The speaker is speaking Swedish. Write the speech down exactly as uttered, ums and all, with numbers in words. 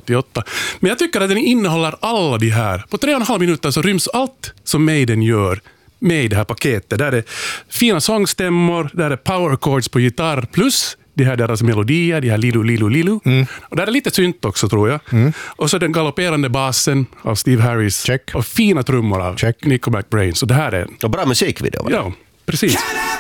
åttioåtta. Men jag tycker att den innehåller alla de här. På tre och en halv minuter så ryms allt som Maiden gör med i det här paketet. Där är fina sångstämmor, där är power chords på gitarr plus de här deras melodier, de här lilu, lilu, lilu. Mm. Och där är lite synt också, tror jag. Mm. Och så den galopperande basen av Steve Harris. Check. Och fina trummor av Check. Nico McBrain. Så det här är... Och bra musikvideo. Ja, precis.